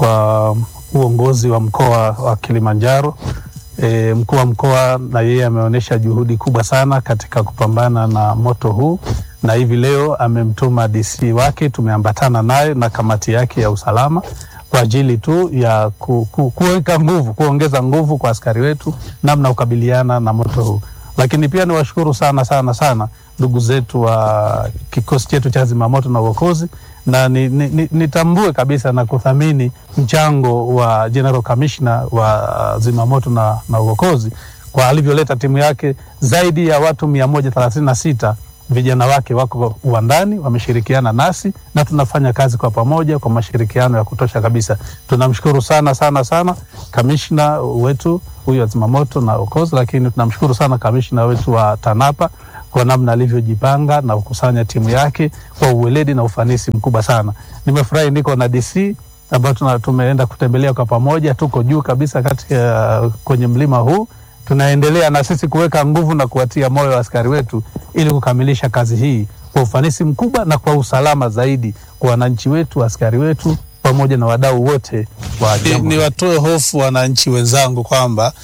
kwa uongozi wa mkoa wa Kilimanjaro. Mkuu wa mkoa na yeye ameonyesha juhudi kubwa sana katika kupambana na moto huu, na hivi leo amemtuma DC wake, tumeambatana naye na kamati yake ya usalama kwa ajili tu ya kuweka nguvu, kuongeza nguvu kwa askari wetu namna kukabiliana na moto huu. Lakini pia niwashukuru sana ndugu zetu wa kikosi chetu cha zimamoto na uokozi, na nitambue kabisa na kuthamini mchango wa General Commissioner wa zimamoto na uokozi kwa alivyoleta timu yake. Zaidi ya watu 136 vijana wake wako uwandani, wameshirikiana nasi na tunafanya kazi kwa pamoja kwa mashirikiano ya kutosha kabisa. Tunamshukuru sana Commissioner wetu huyu wa zimamoto na uokozi, lakini tunamshukuru sana Commissioner wetu wa TANAPA kwa namna alivyojipanga na kukusanya timu yake kwa uweledi na ufanisi mkubwa sana. Nimefurahi niko na DC ambao tumeenda kutembelea kwa pamoja, tuko juu kabisa kwenye mlima huu. Tunaendelea na sisi kuweka nguvu na kuwatia moyo wa askari wetu ili kukamilisha kazi hii kwa ufanisi mkubwa na kwa usalama zaidi kwa wananchi wetu, askari wetu pamoja na wadau wote wa jambo. Ni watoe hofu wananchi wenzangu kwamba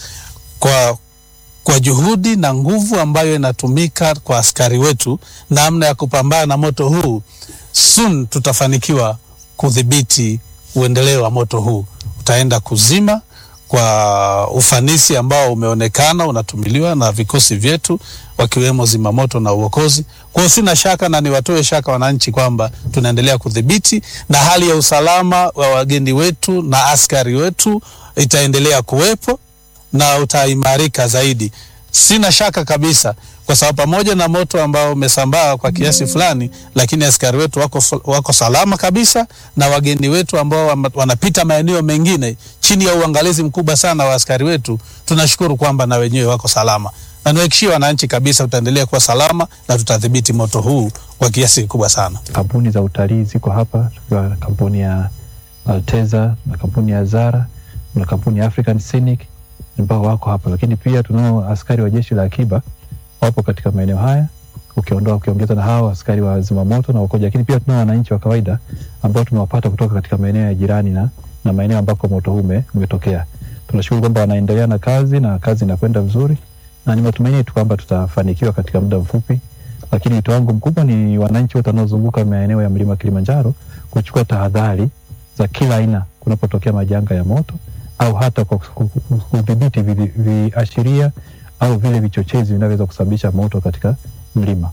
kwa juhudi na nguvu ambayo inatumika kwa askari wetu namna ya kupambana na moto huu, soon tutafanikiwa kudhibiti uendeleo wa moto huu. Utaenda kuzima kwa ufanisi ambao umeonekana unatumiliwa na vikosi vyetu wakiwemo zimamoto na uokozi. Kwa hiyo sina shaka na niwatoe shaka wananchi kwamba tunaendelea kudhibiti na hali ya usalama wa wageni wetu na askari wetu itaendelea kuwepo na utaimarika zaidi. Sina shaka kabisa, kwa sababu pamoja na moto ambao umesambaa kwa kiasi fulani, lakini askari wetu wako salama kabisa, na wageni wetu ambao wanapita maeneo mengine chini ya uangalizi mkubwa sana wa askari wetu, tunashukuru kwamba na wenyewe wako salama. Na niwahakikishie wananchi kabisa utaendelea kuwa salama na tutadhibiti moto huu kwa kiasi kikubwa sana. Kampuni za utalii ziko hapa, kwa kampuni ya Alteza na kampuni ya Zara na kampuni ya African Scenic ambao wako hapa, lakini pia tunao askari wa jeshi la akiba wapo katika maeneo haya, ukiongeza na hao askari wa zimamoto na uokoaji, lakini pia tunao wananchi wa kawaida ambao tumewapata kutoka katika maeneo ya jirani na maeneo ambako moto huu umetokea. Tunashukuru kwamba wanaendelea na kazi na kazi inakwenda vizuri, na ni matumaini tu kwamba tutafanikiwa katika muda mfupi. Lakini wito wangu mkubwa ni wananchi wote wanaozunguka maeneo ya mlima Kilimanjaro kuchukua tahadhari za kila aina kunapotokea majanga ya moto, au hata kwa kudhibiti viashiria au vile vichochezi vinavyoweza kusababisha moto katika mlima.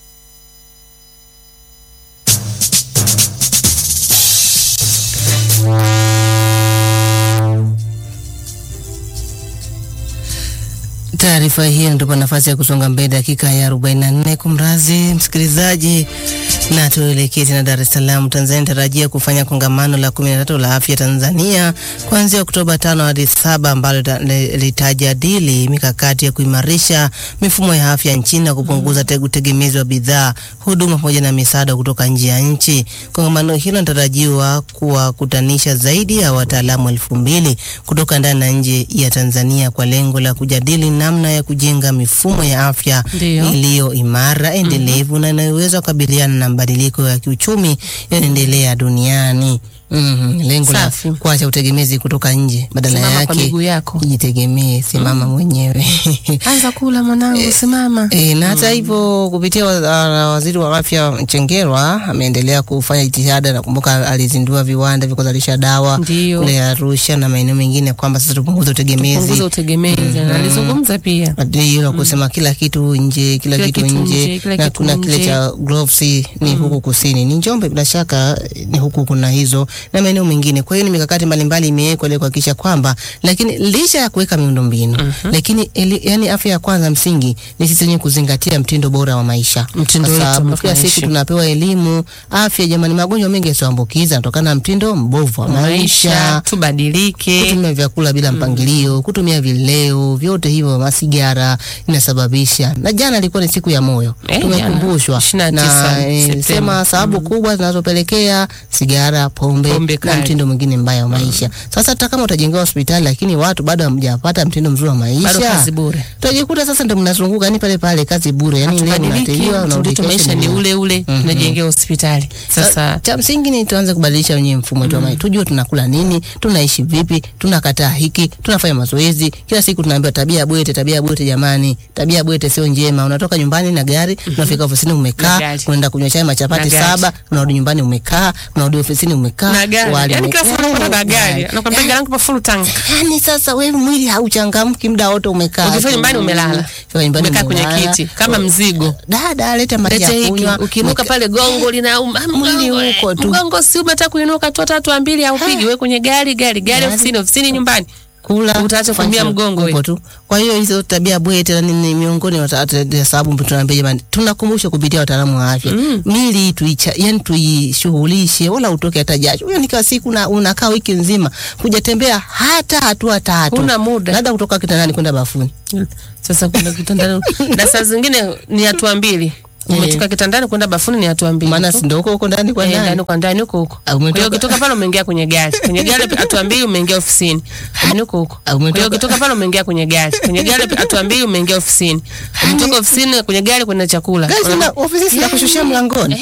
Taarifa hii inatupa nafasi ya kusonga mbele dakika ya 44 kumrazi msikilizaji, na tuelekee tena Dar es Salaam. Tanzania tarajia kufanya kongamano la 13 la afya Tanzania kuanzia Oktoba 5 hadi 7 ambalo litajadili mikakati ya kuimarisha mifumo ya afya nchini na kupunguza utegemezi wa bidhaa, huduma pamoja na misaada kutoka nje ya nchi. Kongamano hilo linatarajiwa kuwakutanisha zaidi ya wataalamu 2000 kutoka ndani na nje ya Tanzania kwa lengo la kujadili namna ya kujenga mifumo ya afya iliyo imara, endelevu na inayoweza kukabiliana na mabadiliko ya kiuchumi yanaendelea duniani. Lengo la kuacha utegemezi kutoka nje, badala yake jitegemee, simama mwenyewe. Anza kula mwanangu, simama. Na hata hivyo kupitia waziri wa afya Mchengerwa ameendelea kufanya jitihada, na kumbuka alizindua viwanda vya kuzalisha dawa kule Arusha na maeneo mengine kwamba sasa tupunguze utegemezi. Na alizungumza pia ndio kusema kila kitu nje, kila kitu nje, na kuna kile cha gloves ni huku kusini, ni Njombe bila shaka ni huku kuna hizo na maeneo mengine. Kwa hiyo ni mikakati mbalimbali imewekwa ili kuhakikisha kwamba, lakini licha ya kuweka miundombinu, lakini yani afya ya kwanza msingi ni sisi wenyewe kuzingatia mtindo bora wa maisha. Sababu kila siku tunapewa elimu afya, jamani, magonjwa mengi yasiyoambukiza kutokana na mtindo mbovu wa maisha. Tubadilike, kutumia vyakula bila mpangilio, kutumia vileo, vyote hivyo, masigara inasababisha. Na jana ilikuwa ni siku ya moyo, tumekumbushwa na sema sababu kubwa zinazopelekea sigara, pombe pombe na mtindo mwingine mbaya wa maisha. Sasa hata kama utajengewa hospitali lakini watu bado hamjapata mtindo mzuri wa maisha, bado kazi bure. Tutajikuta sasa ndio mnazunguka yani pale pale kazi bure. Yani leo unateliwa na maisha ni ule ule, tunajengewa hospitali. Sasa cha msingi ni tuanze kubadilisha wenyewe mfumo wetu wa maisha. Tujue tunakula nini, tunaishi vipi, tunakataa hiki, tunafanya mazoezi. Kila siku tunaambiwa tabia bwete jamani. Tabia bwete sio njema. Unatoka nyumbani na gari, unafika ofisini umekaa, unaenda kunywa chai machapati 7, unarudi nyumbani umekaa, unarudi ofisini umekaa. Yani kila siku unapanda gari, anakuambia gari yangu full tank. Yani sasa wewe mwili hauchangamki muda wote umekaa. Ukifika nyumbani umelala. Umekaa kwenye kiti kama mzigo. Dada leta maji ya kunywa. Ukinuka pale gongo linauma. Mwili huko tu. Gongo si unataka kuinuka tu 3 2 au pigi wewe kwenye gari ofisini nyumbani. Kula utaacha kumbia mgongo wewe tu. Kwa hiyo hizo tabia bwete ni miongoni mwa sababu tunaambia jamani, tunakumbusha kupitia wataalamu wa afya. Mili yani tuishughulishe, wala utoke hata jasho. Hiyo ni kwa siku unakaa wiki nzima hujatembea hata hatua 3. Kuna muda labda kutoka kitandani kwenda bafuni. Sasa kuna kitandani na saa zingine ni hatua 2. Umetoka kitandani kwenda bafuni ni hatua 2. Maana si ndio huko ndani kwa ndani. Ndani kwa ndani huko. Kwa hiyo ukitoka pale umeingia kwenye gari. Kwenye gari hatua 2 umeingia ofisini. Ndani huko. Kwa hiyo ukitoka pale umeingia kwenye gari. Kwenye gari hatua 2 umeingia ofisini. Umetoka ofisini kwenye gari kwenda chakula. Ofisini sina kushushia mlangoni.